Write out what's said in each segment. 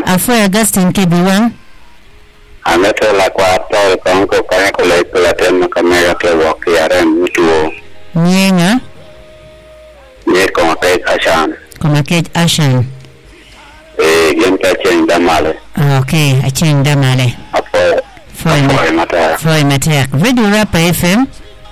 Afoy Augustine Kibiwan. Ameto la kwa tol kongo kaya kule kula tena kamera ke wakiare mtu. Nyenga. Nye kama kaya ashan. Kama kaya ashan. Yemka chen damale. Okay, a chen damale. Afoy Matek. Radio Rapa FM.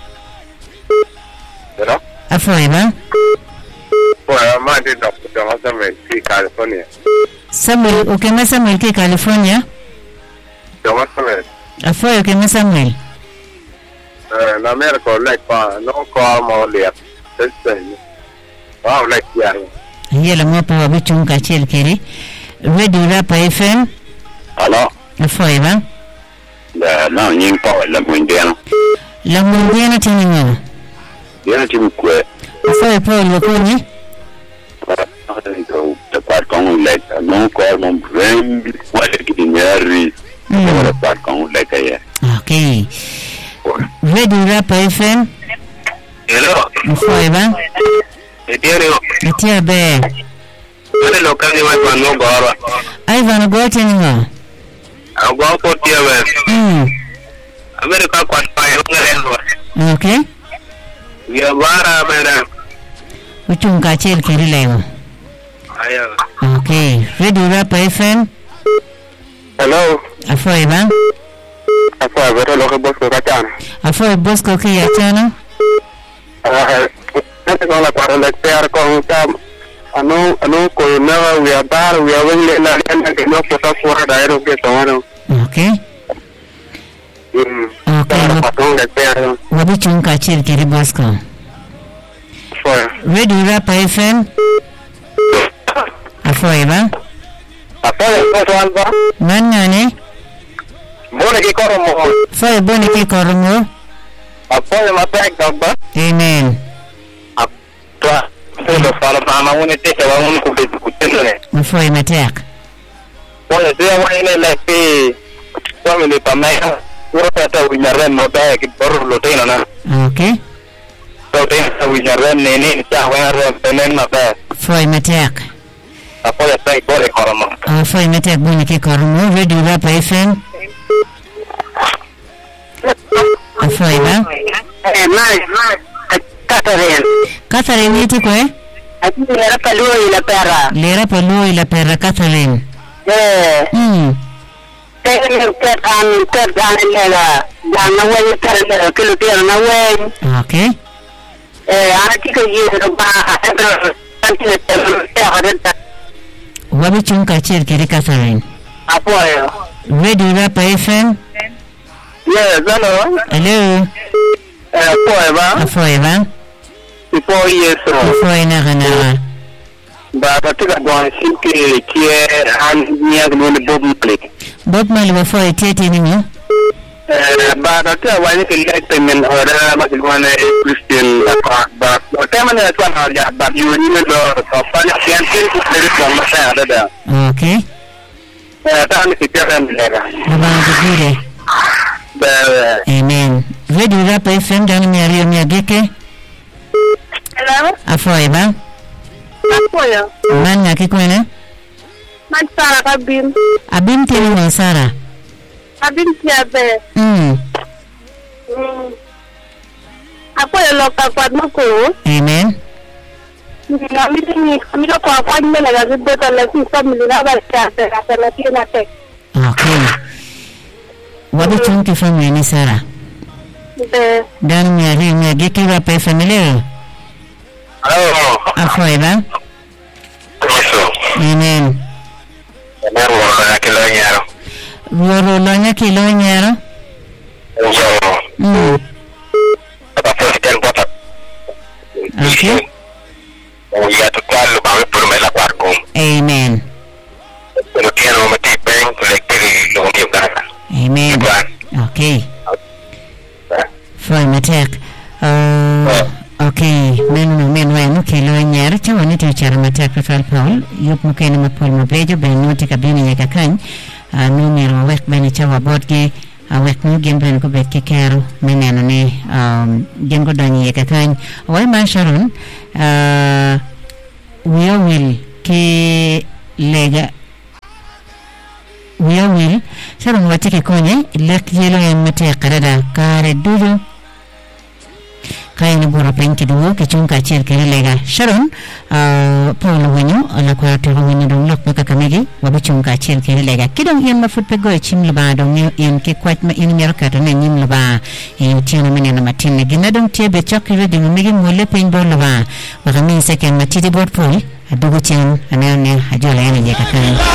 Hello? Afoy ba? Mande Dr. Samuel ki California. Samuel, ukema Samuel ki California? Dr. Samuel. Afoy ukema Samuel. Na America like pa no call mo liap. Wow, like ya. Yela mopo wabichunga chel kiri. Radio Rapa FM. Hello. Afoy ba? No, nying pa la mundiana. La mundiana tininga. Diana timkwe. Afoy Paul wakuni? The part kong like no call mo friend wala kinyari. The part kong like ya. Okay. Radio Rapa FM. Hello. Afoy ba? Etiario. Etia be. Wale lokali wa no gora. Ivan go tininga. Agwa ko tiawe. America kwa pa ngale. Okay. Ya bara mera. Uchunga chel kiri leo. Aya. Okay. Radio Rapa FM. Hello. Afoy ba? Afoy beto lo ke Bosco kachana. Afoy Bosco ki yachana. Con la para lecter con cam anu ko na we are wele la que no puedo fuera de aero que tomano. Okay. Okay. Patón lecter. Wabichunga chel kiri Bosco. Foi. Radio Rapa FM. Afoy ba? Afoy ko alba. Nani? Bone ki koromo. Foy bone ki koromo. Afoy Matek dabba. Amen. Tua. Solo fala mama une te wa un ku be ku tene. Afoy Matek. Bone te wa ine le pe. Kwa me pa mai. Ora ta winyare no ta ki bor lo te na. Okay. So te winyare ne ta wa ro penen na ba. Foy Matek. Afoy sai bore koromo. Afoy Matek bone ki koromo. Radio Rapa FM. Afoy ba? Catherine yeti kwe? Lera Palu y la perra Catherine. Okay. Wabichunga chel kiri Catherine. Apoyo. Radio Rapa FM. Yes, hello. Hello. Afoy ba? Before years Afoy na kana. ba tika bon sinke kie an niag no bob click. Bob Marley afoy tete ninyo. Ba tika wani ke like payment ora ma silwana Christian ba tema ne twan ha ya ba yuni no so pa ni siente ku le ko ma sa da. Okay. Ta ni ke ta ndera. Aba gure. Amen. Radio Rapa FM dani miario miageke. Hello. Afoy ba? Apoyo. Nanya kikwene? Sara Kabim. Abim tini Sara. Abim tiabe. Apoyo loka kwa mko. Amen. Mimi kwa nime na zibota la family na ba cha la tina tek. Okay. Wabichunga family ni Sara. Dan miario miageke Rapa FM leo. Hello. Afoy ba? Amen. Woro lonya kilo nyaro. Okay. Amen. Amen. Okay. Foy Matek. Okay, men kilo nyar chawani to chara Matek Rafal Paul yup mukene mapol mabrejo ben noti kabini yaka kan numero wek bani chawa bodge wek nu gembren ko bet ke kero meneno ne gengo dani yaka kan wai ma Sharon we will ke lega wiya wil sharon wati ke konye lek yelo yamate qarada kare dudu kayna boro penki do ke chunka cher ke lega sharon Paulo winyo ala kwa tero winyo dong lok maka kamegi wabi chunka cher ke lega kidong yam mafut pe goy chim laba dong yam ke kwat ma in mer ka to ne nim laba e tiana mene na matin ne gina dong tie be chokre de megi mole pen bor laba wa kami se ken matiti bor pol adugo chen anane ajola yana je ka kan